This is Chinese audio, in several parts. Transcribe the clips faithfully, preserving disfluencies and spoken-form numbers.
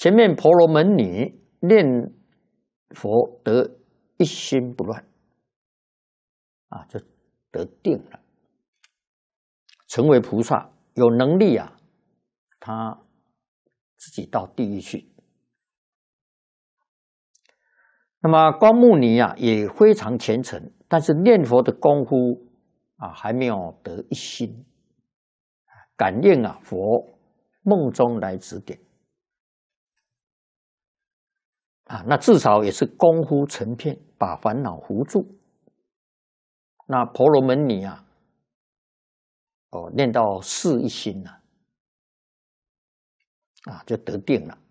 前面婆罗门女念佛得一心不乱，啊，就得定了，成为菩萨，有能力啊，他自己到地狱去。那么光目尼啊也非常虔诚，但是念佛的功夫啊还没有得一心，感应啊佛梦中来指点啊，那至少也是功夫成片，把烦恼糊住。那婆罗门女啊，哦念到四一心了，啊就得定了。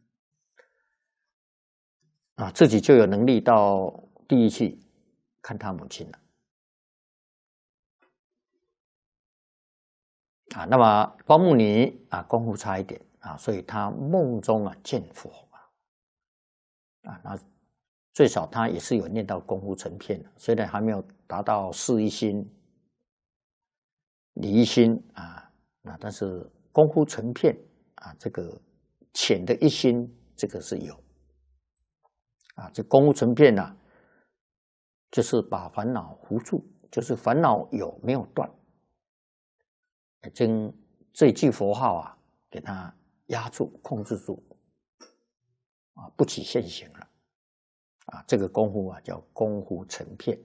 啊，自己就有能力到地狱去看他母亲了。啊，那么光目尼啊，功夫差一点啊，所以他梦中啊见佛啊，那最少他也是有念到功夫成片的，虽然还没有达到事一心、理一心啊，那但是功夫成片啊，这个浅的一心，这个是有。啊，这功夫成片呢、啊，就是把烦恼糊住，就是烦恼有没有断，将这句佛号啊，给它压住、控制住，啊，不起现行了，啊，这个功夫啊叫功夫成片。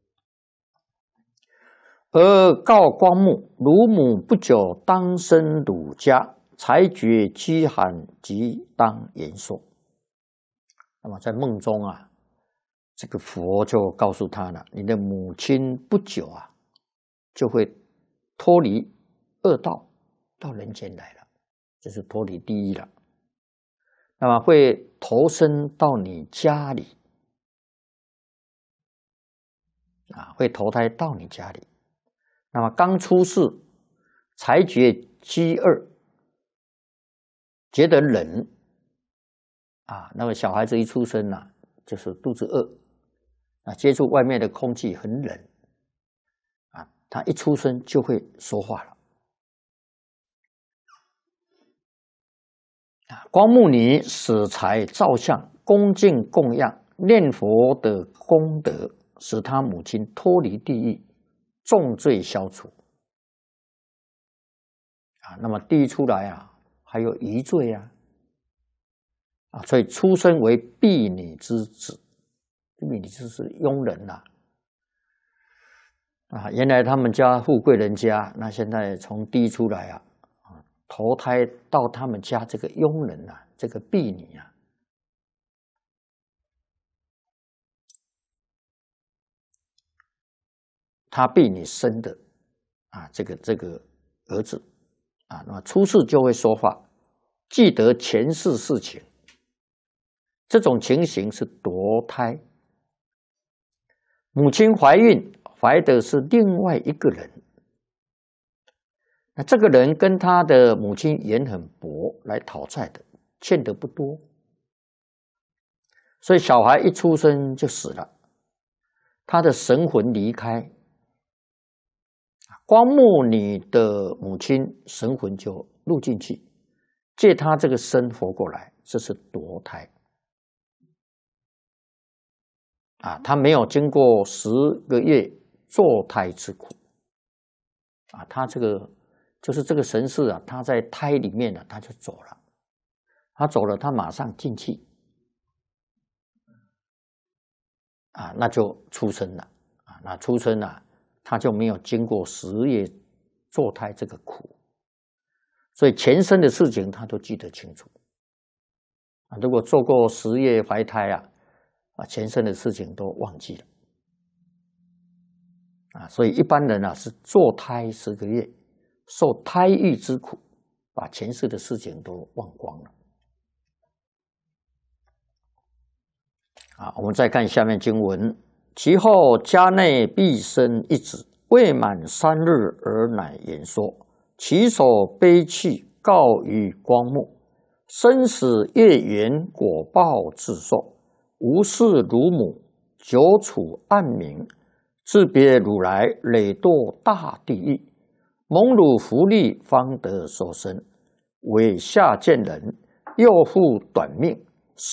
而告光目，汝母不久当生汝家，才觉饥寒，即当言说。那么在梦中啊，这个佛就告诉他了：你的母亲不久啊，就会脱离恶道，到人间来了，就是脱离地狱了。那么会投身到你家里，啊，会投胎到你家里。那么刚出世，才觉饥饿，觉得冷。啊，那么小孩子一出生呢、啊，就是肚子饿，啊，接触外面的空气很冷，啊，他一出生就会说话了。啊，光目尼使财造像，恭敬供养，念佛的功德，使他母亲脱离地狱，重罪消除。啊，那么地狱出来啊，还有余罪啊。啊，所以出生为婢女之子，婢女就是佣人呐、啊。啊，原来他们家富贵人家，那现在从地出来啊，啊，投胎到他们家这个佣人啊，这个婢女啊，他婢女生的啊，这个这个儿子啊，那么出世就会说话，记得前世事情。这种情形是堕胎，母亲怀孕怀的是另外一个人，那这个人跟他的母亲缘很薄，来讨债的，欠的不多，所以小孩一出生就死了，他的神魂离开，光目女的母亲神魂就入进去，借他这个身活过来，这是堕胎。啊，他没有经过十个月堕胎之苦，啊，他这个就是这个神识啊，他在胎里面呢、啊，他就走了，他走了，他马上进去，啊，那就出生了，啊，那出生了，他就没有经过十月堕胎这个苦，所以前生的事情他都记得清楚，啊，如果做过十月怀胎啊。啊，前生的事情都忘记了，啊，所以一般人啊是堕胎十个月，受胎狱之苦，把前世的事情都忘光了。啊，我们再看下面经文：其后家内必生一子，未满三日而乃言说，其手悲泣，告于光目，生死业缘果报自受。无视汝母，久处暗冥，自别汝来，累堕大地狱。蒙汝福利，方得受生。为下贱人， 又复短命